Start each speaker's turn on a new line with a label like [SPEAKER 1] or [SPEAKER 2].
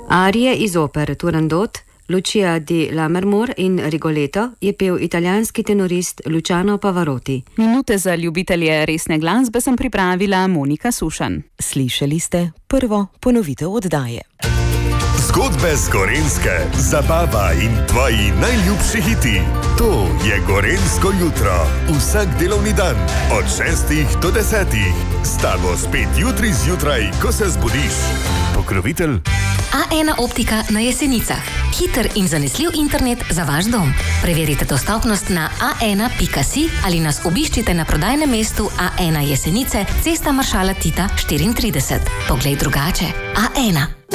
[SPEAKER 1] Arije iz oper Turandot, Lucia di Lammermoor in Rigoletto je pel italijanski tenorist Luciano Pavarotti.
[SPEAKER 2] Minute za ljubitelje resne glasbe sem pripravila Monika Sušan.
[SPEAKER 3] Slišali ste prvo ponovitev oddaje.
[SPEAKER 4] Zgodbe z Gorenjske, zabava in tvoji najljubši hiti. To je Gorenjsko jutro. Vsak delovni dan od 6 do 10. S tabo spet jutri zjutraj, ko se zbudiš. Pokrovitelj
[SPEAKER 5] A1 Optika na Jesenicah. Hiter in zanesljiv internet za vaš dom. Preverite dostopnost na a1.si ali nas obiščite na prodajnem mestu A1 Jesenice, Cesta maršala Tita 34. Poglej drugače. A1.